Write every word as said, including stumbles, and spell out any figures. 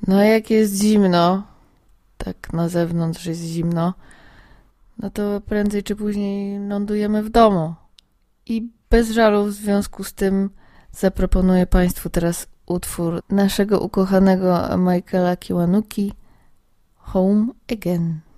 No a jak jest zimno, tak na zewnątrz jest zimno, no to prędzej czy później lądujemy w domu. I bez żalu w związku z tym zaproponuję Państwu teraz utwór naszego ukochanego Michaela Kiwanuki, Home Again.